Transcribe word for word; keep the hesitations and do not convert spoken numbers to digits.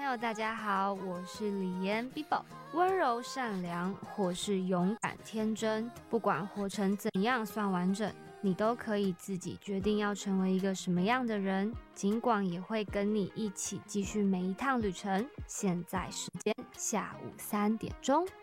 朋友大家好，我是李妍 Bibo。 温柔善良或是勇敢天真，不管活成怎样算完整，你都可以自己决定要成为一个什么样的人。尽管也会跟你一起继续每一趟旅程。现在时间下午三点钟。